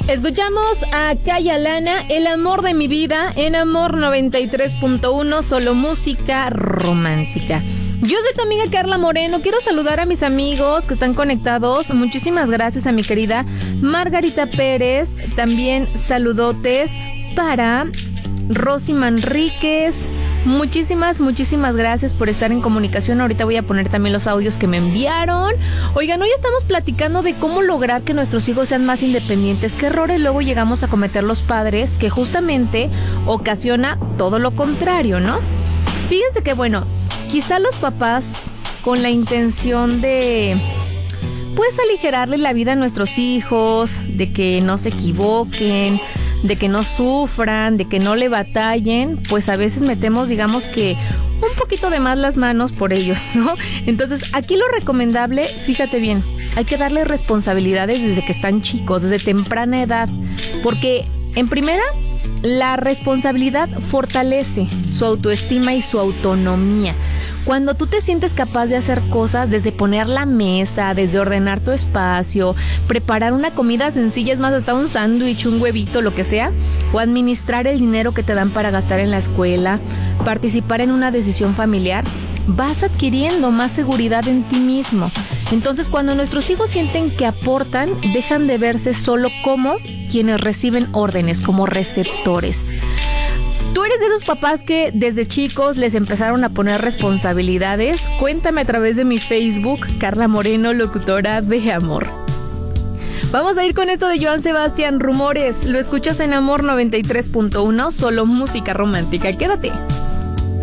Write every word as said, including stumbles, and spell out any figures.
Escuchamos a Kaya Lana, El amor de mi vida, en Amor noventa y tres punto uno, solo música romántica. Yo soy tu amiga Carla Moreno. Quiero saludar a mis amigos que están conectados. Muchísimas gracias a mi querida Margarita Pérez. También saludotes para Rosy Manríquez. Muchísimas, muchísimas gracias por estar en comunicación. Ahorita voy a poner también los audios que me enviaron. Oigan, hoy estamos platicando de cómo lograr que nuestros hijos sean más independientes. ¿Qué errores luego llegamos a cometer los padres que justamente ocasiona todo lo contrario, ¿no? Fíjense que, bueno, quizá los papás con la intención de, pues, aligerarle la vida a nuestros hijos, de que no se equivoquen, de que no sufran, de que no le batallen, pues a veces metemos, digamos que un poquito de más las manos por ellos, ¿no? Entonces, aquí lo recomendable, fíjate bien, hay que darles responsabilidades desde que están chicos, desde temprana edad, porque en primera, la responsabilidad fortalece su autoestima y su autonomía. Cuando tú te sientes capaz de hacer cosas, desde poner la mesa, desde ordenar tu espacio, preparar una comida sencilla, es más, hasta un sándwich, un huevito, lo que sea, o administrar el dinero que te dan para gastar en la escuela, participar en una decisión familiar, vas adquiriendo más seguridad en ti mismo. Entonces, cuando nuestros hijos sienten que aportan, dejan de verse solo como quienes reciben órdenes, como receptores. ¿Tú eres de esos papás que desde chicos les empezaron a poner responsabilidades? Cuéntame a través de mi Facebook, Carla Moreno, locutora de amor. Vamos a ir con esto de Joan Sebastián, Rumores. Lo escuchas en Amor noventa y tres punto uno, solo música romántica. Quédate.